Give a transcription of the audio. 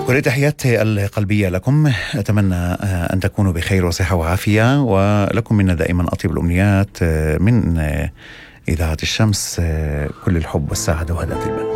كل تحياتي القلبية لكم. أتمنى أن تكونوا بخير وصحة وعافية، ولكم منا دائما أطيب الأمنيات من إذاعة الشمس. كل الحب والسعادة وهداة البال.